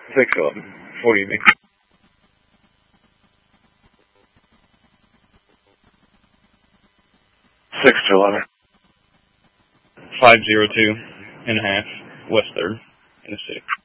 611. 40 evening. 611. 502 and a half, West 3rd in the city.